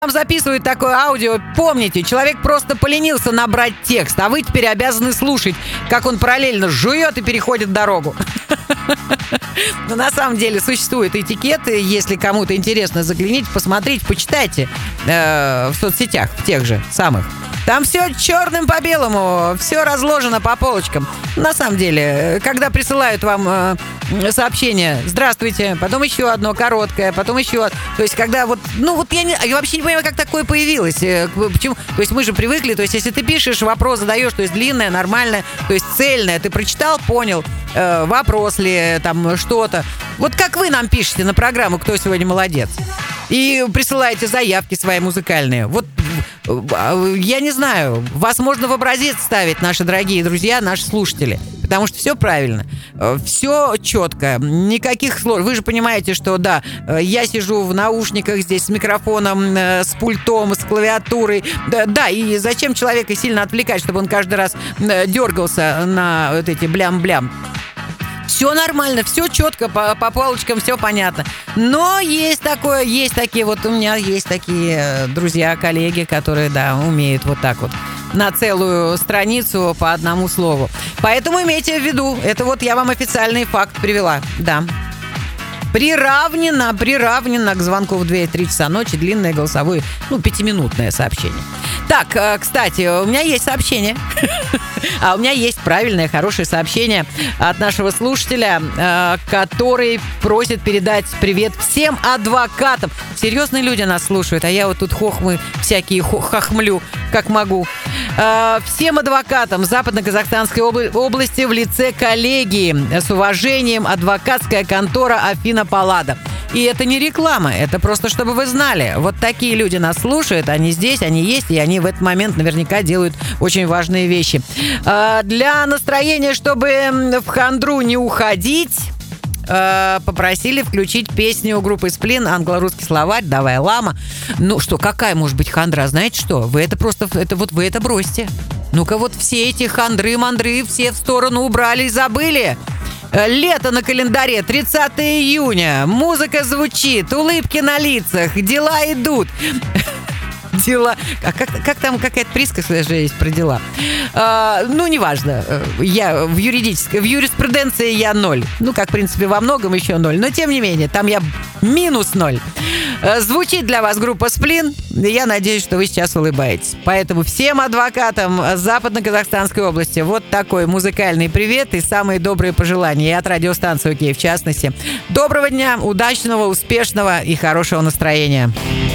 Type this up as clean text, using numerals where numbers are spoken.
Вам записывают такое аудио. Помните, человек просто поленился набрать текст, а вы теперь обязаны слушать, как он параллельно жует и переходит дорогу. Но на самом деле существуют этикеты. Если кому-то интересно, загляните, посмотрите, почитайте в соцсетях, в тех же самых. Там все черным по белому, все разложено по полочкам. На самом деле, когда присылают вам сообщение «Здравствуйте», потом еще одно короткое, потом еще... То есть, когда вот... я вообще не понимаю, как такое появилось. Почему? То есть, мы же привыкли, то есть, если ты пишешь, вопрос задаешь, то есть, длинное, нормальное, то есть, цельное, ты прочитал, понял, вопрос ли, там, что-то. Вот как вы нам пишете на программу «Кто сегодня молодец?» и присылаете заявки свои музыкальные. Вот я не знаю, вас можно в образец ставить, наши дорогие друзья, наши слушатели. Потому что все правильно, все четко, никаких слов. Вы же понимаете, что да, я сижу в наушниках здесь с микрофоном, с пультом, с клавиатурой. Да, и зачем человека сильно отвлекать, чтобы он каждый раз дергался на вот эти блям-блям? Все нормально, все четко, по палочкам все понятно. Но есть такие вот, у меня есть такие друзья, коллеги, которые, да, умеют вот так вот на целую страницу по одному слову. Поэтому имейте в виду, это вот я вам официальный факт привела, да. Приравнено к звонку в 2-3 часа ночи длинное голосовое, 5-минутное сообщение. Так, кстати, у меня есть сообщение. А у меня есть правильное, хорошее сообщение от нашего слушателя, который просит передать привет всем адвокатам. Серьезные люди нас слушают, а я вот тут хохмы всякие хохмлю, как могу. Всем адвокатам Западно-Казахстанской области в лице коллегии с уважением адвокатская контора Афина Паллада. И это не реклама, это просто чтобы вы знали. Вот такие люди нас слушают, они здесь, они есть, и они в этот момент наверняка делают очень важные вещи. Для настроения, чтобы в хандру не уходить, попросили включить песню группы «Сплин», англо-русский словарь «Давай, лама». Ну что, какая может быть хандра? Знаете что? Вы это бросьте. Ну-ка вот все эти хандры-мандры все в сторону убрали и забыли. Лето на календаре, 30 июня. Музыка звучит, улыбки на лицах, дела идут. Дела. А как там какая-то присказка же есть про дела? Неважно. Я в юриспруденции я 0. Как, в принципе, во многом еще 0. Но, тем не менее, там я минус 0. Звучит для вас группа «Сплин». Я надеюсь, что вы сейчас улыбаетесь. Поэтому всем адвокатам Западно-Казахстанской области вот такой музыкальный привет и самые добрые пожелания. И от радиостанции «Окей» в частности. Доброго дня, удачного, успешного и хорошего настроения.